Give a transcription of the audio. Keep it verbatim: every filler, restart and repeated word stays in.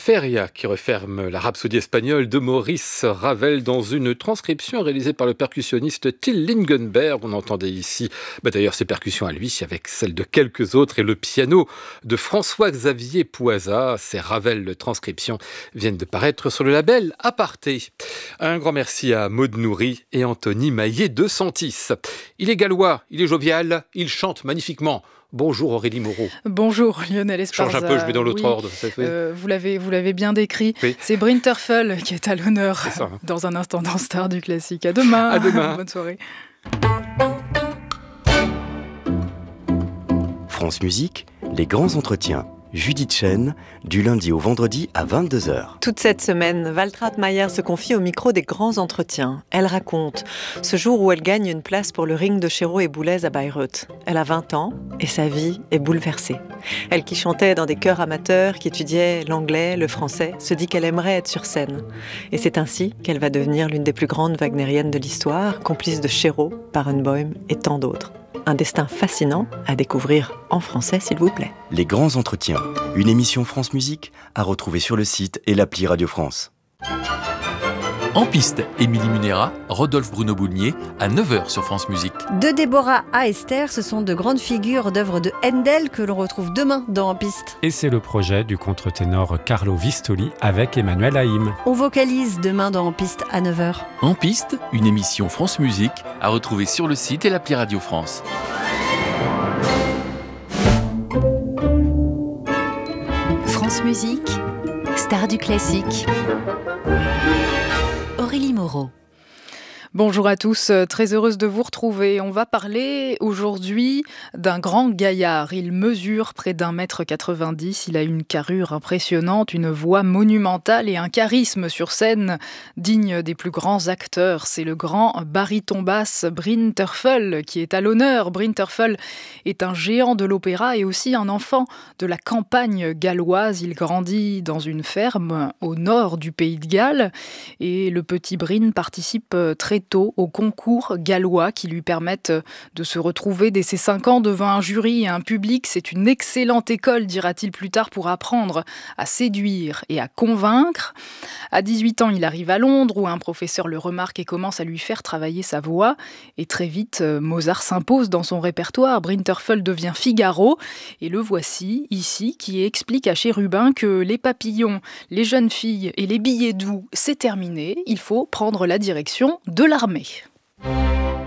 Feria qui referme la rhapsodie espagnole de Maurice Ravel dans une transcription réalisée par le percussionniste Till Lingenberg. On entendait ici bah d'ailleurs ses percussions à lui avec celles de quelques autres et le piano de François-Xavier Poisa. Ces Ravel transcriptions viennent de paraître sur le label Aparté. Un grand merci à Maud Nourri et Anthony Maillet de Santis. Il est gallois, il est jovial, il chante magnifiquement. Bonjour Aurélie Moreau. Bonjour Lionel Esparza. Change un peu, je vais dans l'autre oui, ordre. Ça fait... euh, vous, l'avez, vous l'avez bien décrit. Oui. C'est Brinterfell qui est à l'honneur ça, hein. dans un instant dans Star du Classique. À demain. À demain. Bonne soirée. France Musique, les grands entretiens. Judith Chen, du lundi au vendredi à vingt-deux heures. Toute cette semaine, Waltraud Mayer se confie au micro des grands entretiens. Elle raconte ce jour où elle gagne une place pour le ring de Chéreau et Boulez à Bayreuth. Elle a vingt ans et sa vie est bouleversée. Elle qui chantait dans des chœurs amateurs, qui étudiait l'anglais, le français, se dit qu'elle aimerait être sur scène. Et c'est ainsi qu'elle va devenir l'une des plus grandes wagnériennes de l'histoire, complice de Chéreau, Barenboim et tant d'autres. Un destin fascinant à découvrir en français, s'il vous plaît. Les grands entretiens, une émission France Musique à retrouver sur le site et l'appli Radio France. En piste, Émilie Munera, Rodolphe Bruno Boulnier, à neuf heures sur France Musique. De Déborah à Esther, ce sont de grandes figures d'œuvres de Handel que l'on retrouve demain dans En piste. Et c'est le projet du contre-ténor Carlo Vistoli avec Emmanuel Haïm. On vocalise demain dans En piste à neuf heures. En piste, une émission France Musique à retrouver sur le site et l'appli Radio France. France Musique, Star du Classique. Aurélie Moreau. Bonjour à tous, très heureuse de vous retrouver. On va parler aujourd'hui d'un grand gaillard. Il mesure près d'un mètre quatre-vingt-dix, il a une carrure impressionnante, une voix monumentale et un charisme sur scène digne des plus grands acteurs. C'est le grand baryton basse Brinterfell qui est à l'honneur. Brinterfell est un géant de l'opéra et aussi un enfant de la campagne galloise. Il grandit dans une ferme au nord du pays de Galles et le petit Brin participe très tôt au concours gallois qui lui permettent de se retrouver dès ses cinq ans devant un jury et un public. C'est une excellente école, dira-t-il plus tard, pour apprendre à séduire et à convaincre. À dix-huit ans, il arrive à Londres où un professeur le remarque et commence à lui faire travailler sa voix. Et très vite, Mozart s'impose dans son répertoire. Brinterfell devient Figaro et le voici ici qui explique à Chérubin que les papillons, les jeunes filles et les billets doux, c'est terminé. Il faut prendre la direction de l'armée.